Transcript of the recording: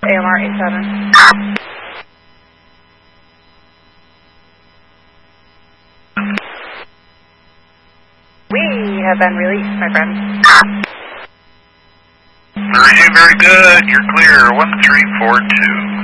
AMR 87. We have been released, my friend. Very good. You're clear. 1342.